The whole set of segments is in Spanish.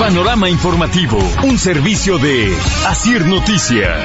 Panorama informativo, un servicio de Asir Noticias.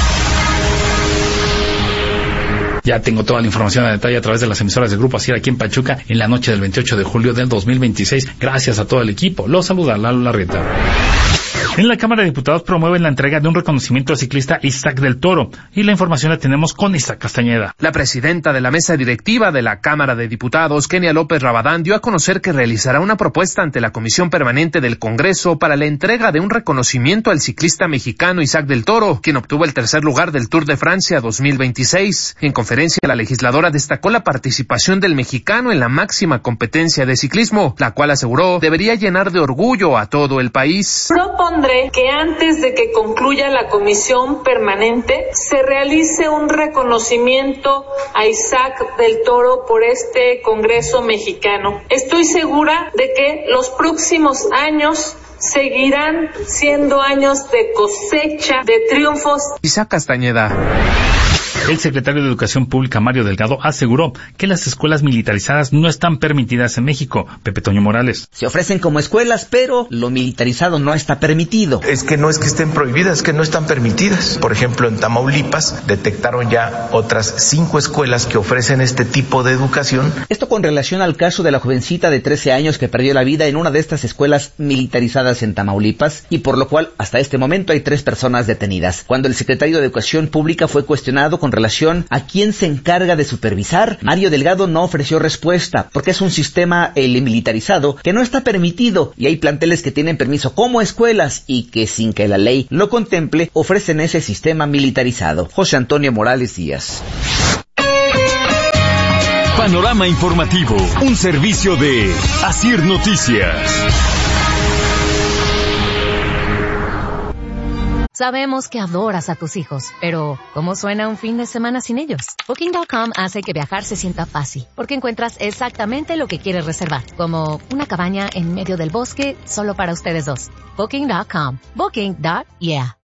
Ya tengo toda la información a detalle a través de las emisoras del Grupo Asir aquí en Pachuca en la noche del 28 de julio del 2026. Gracias a todo el equipo. Los saluda Lalo Larrieta. En la Cámara de Diputados promueven la entrega de un reconocimiento al ciclista Isaac del Toro. Y la información la tenemos con Isaac Castañeda. La presidenta de la mesa directiva de la Cámara de Diputados, Kenia López Rabadán, dio a conocer que realizará una propuesta ante la Comisión Permanente del Congreso para la entrega de un reconocimiento al ciclista mexicano Isaac del Toro, quien obtuvo el tercer lugar del Tour de Francia 2026. En conferencia, la legisladora destacó la participación del mexicano en la máxima competencia de ciclismo, la cual aseguró debería llenar de orgullo a todo el país. Propondré que antes de que concluya la comisión permanente se realice un reconocimiento a Isaac del Toro por este Congreso mexicano. Estoy segura de que los próximos años seguirán siendo años de cosecha, de triunfos. Isaac Castañeda. El secretario de Educación Pública, Mario Delgado, aseguró que las escuelas militarizadas no están permitidas en México. Pepe Toño Morales. Se ofrecen como escuelas, pero lo militarizado no está permitido. Es que no es que estén prohibidas, es que no están permitidas. Por ejemplo, en Tamaulipas detectaron ya otras 5 escuelas que ofrecen este tipo de educación. Esto con relación al caso de la jovencita de 13 años que perdió la vida en una de estas escuelas militarizadas en Tamaulipas, y por lo cual hasta este momento hay 3 personas detenidas. Cuando el secretario de Educación Pública fue cuestionado con relación a quién se encarga de supervisar, Mario Delgado no ofreció respuesta, porque es un sistema militarizado que no está permitido y hay planteles que tienen permiso como escuelas y que sin que la ley lo contemple ofrecen ese sistema militarizado. José Antonio Morales Díaz. Panorama informativo, un servicio de Asir Noticias. Sabemos que adoras a tus hijos, pero ¿cómo suena un fin de semana sin ellos? Booking.com hace que viajar se sienta fácil, porque encuentras exactamente lo que quieres reservar, como una cabaña en medio del bosque solo para ustedes dos. Booking.com. Booking.yeah.